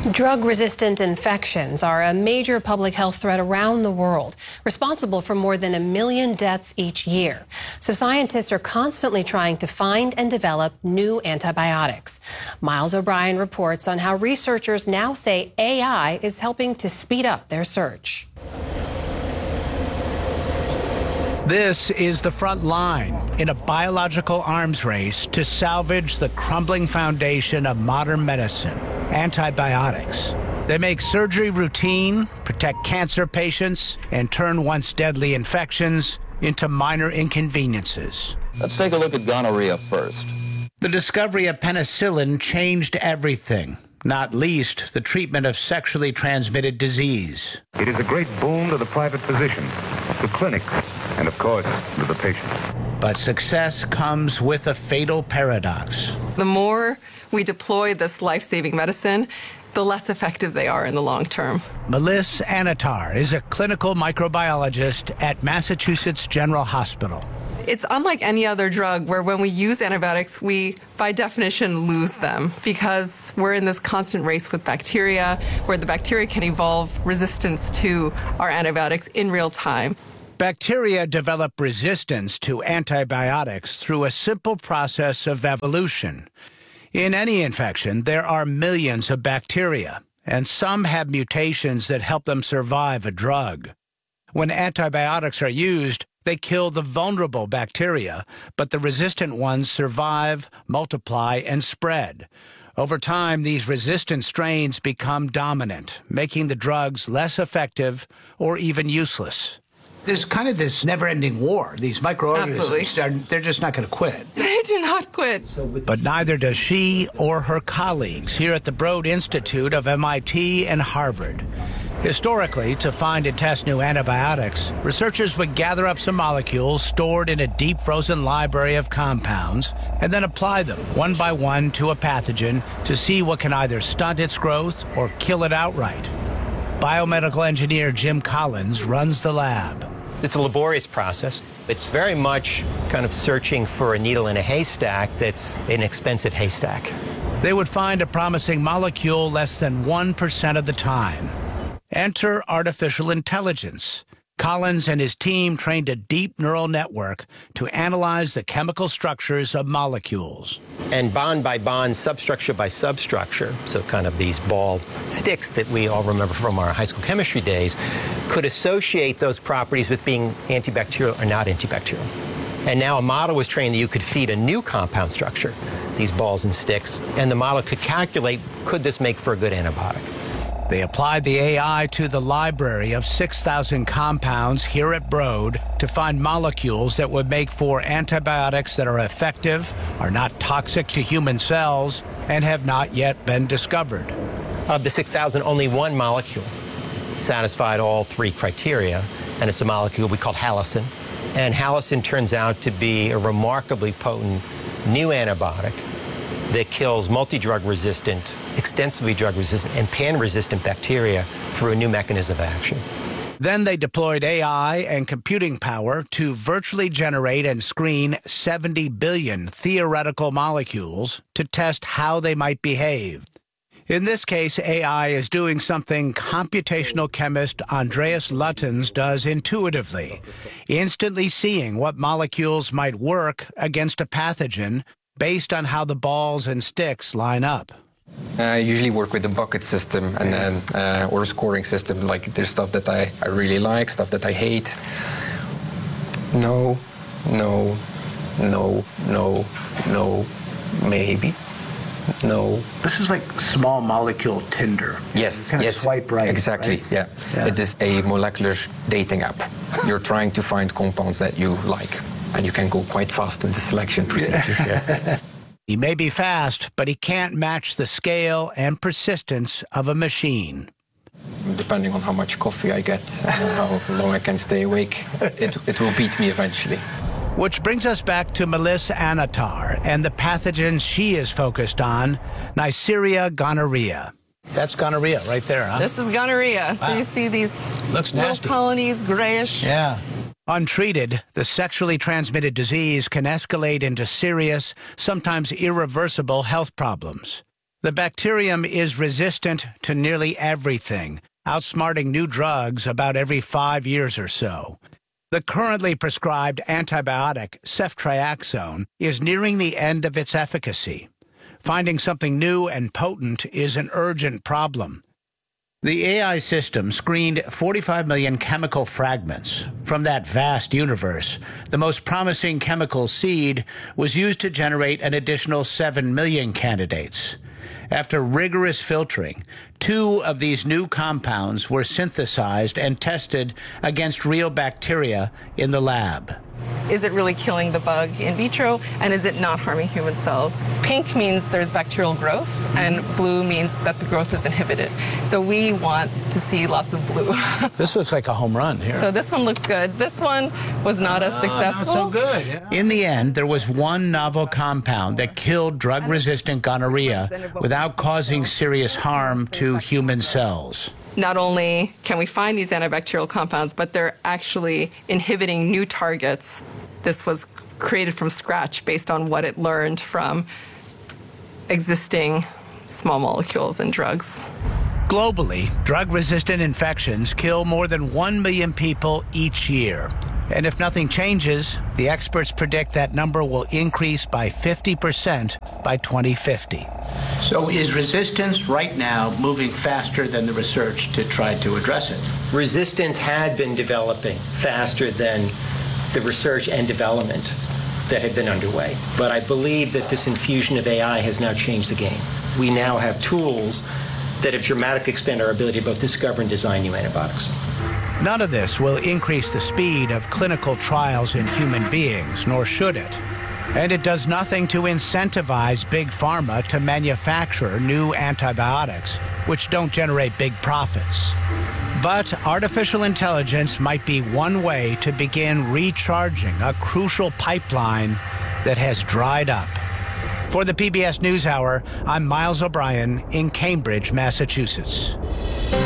Drug-resistant infections are a major public health threat around the world, responsible for more than 1 million deaths each year. So scientists are constantly trying to find and develop new antibiotics. Miles O'Brien reports on how researchers now say AI is helping to speed up their search. This is the front line in a biological arms race to salvage the crumbling foundation of modern medicine, antibiotics. They make surgery routine, protect cancer patients, and turn once deadly infections into minor inconveniences. Let's take a look at gonorrhea first. The discovery of penicillin changed everything, not least the treatment of sexually transmitted disease. It is a great boon to the private physician, the clinic, and of course, to the patient. But success comes with a fatal paradox. The more we deploy this life-saving medicine, the less effective they are in the long term. Melissa Anatar is a clinical microbiologist at Massachusetts General Hospital. It's unlike any other drug where when we use antibiotics, we, by definition, lose them because we're in this constant race with bacteria where the bacteria can evolve resistance to our antibiotics in real time. Bacteria develop resistance to antibiotics through a simple process of evolution. In any infection, there are millions of bacteria, and some have mutations that help them survive a drug. When antibiotics are used, they kill the vulnerable bacteria, but the resistant ones survive, multiply, and spread. Over time, these resistant strains become dominant, making the drugs less effective or even useless. There's kind of this never-ending war. These microorganisms, they're just not going to quit. They do not quit. But neither does she or her colleagues here at the Broad Institute of MIT and Harvard. Historically, to find and test new antibiotics, researchers would gather up some molecules stored in a deep frozen library of compounds and then apply them one by one to a pathogen to see what can either stunt its growth or kill it outright. Biomedical engineer Jim Collins runs the lab. It's a laborious process. It's very much kind of searching for a needle in a haystack that's an expensive haystack. They would find a promising molecule less than 1% of the time. Enter artificial intelligence. Collins and his team trained a deep neural network to analyze the chemical structures of molecules. And bond by bond, substructure by substructure, so kind of these ball sticks that we all remember from our high school chemistry days, could associate those properties with being antibacterial or not antibacterial. And now a model was trained that you could feed a new compound structure, these balls and sticks, and the model could calculate, could this make for a good antibiotic? They applied the AI to the library of 6,000 compounds here at Broad to find molecules that would make for antibiotics that are effective, are not toxic to human cells, and have not yet been discovered. Of the 6,000, only one molecule satisfied all three criteria, and it's a molecule we call halicin. And halicin turns out to be a remarkably potent new antibiotic that kills multi-drug resistant, extensively drug resistant, and pan-resistant bacteria through a new mechanism of action. Then they deployed AI and computing power to virtually generate and screen 70 billion theoretical molecules to test how they might behave. In this case, AI is doing something computational chemist Andreas Luttens does intuitively, instantly seeing what molecules might work against a pathogen based on how the balls and sticks line up. I usually work with the bucket system and then or a scoring system. Like there's stuff that I really like, stuff that I hate. No, no, no, no, no, maybe. No. This is like small molecule Tinder. Yes, you kind of swipe right. Exactly, right? Yeah. It is a molecular dating app. You're trying to find compounds that you like, and you can go quite fast in the selection procedure. Yeah. He may be fast, but he can't match the scale and persistence of a machine. Depending on how much coffee I get and how long I can stay awake, it will beat me eventually. Which brings us back to Melissa Anatar and the pathogen she is focused on, Neisseria gonorrhea. That's gonorrhea right there, huh? This is gonorrhea. Wow. So you see these little colonies, grayish. Yeah. Untreated, the sexually transmitted disease can escalate into serious, sometimes irreversible health problems. The bacterium is resistant to nearly everything, outsmarting new drugs about every 5 years or so. The currently prescribed antibiotic, ceftriaxone, is nearing the end of its efficacy. Finding something new and potent is an urgent problem. The AI system screened 45 million chemical fragments. From that vast universe, the most promising chemical seed was used to generate an additional 7 million candidates. After rigorous filtering, 2 of these new compounds were synthesized and tested against real bacteria in the lab. Is it really killing the bug in vitro, and is it not harming human cells? Pink means there's bacterial growth, and blue means that the growth is inhibited. So we want to see lots of blue. This looks like a home run here. So this one looks good. This one was not as successful. Not so good. Yeah. In the end, there was one novel compound that killed drug-resistant gonorrhea without causing serious harm to human cells. Not only can we find these antibacterial compounds, but they're actually inhibiting new targets. This was created from scratch based on what it learned from existing small molecules and drugs. Globally, drug-resistant infections kill more than 1 million people each year. And if nothing changes, the experts predict that number will increase by 50% by 2050. So is resistance right now moving faster than the research to try to address it? Resistance had been developing faster than the research and development that had been underway. But I believe that this infusion of AI has now changed the game. We now have tools that have dramatically expanded our ability to both discover and design new antibiotics. None of this will increase the speed of clinical trials in human beings, nor should it. And it does nothing to incentivize big pharma to manufacture new antibiotics, which don't generate big profits. But artificial intelligence might be one way to begin recharging a crucial pipeline that has dried up. For the PBS NewsHour, I'm Miles O'Brien in Cambridge, Massachusetts.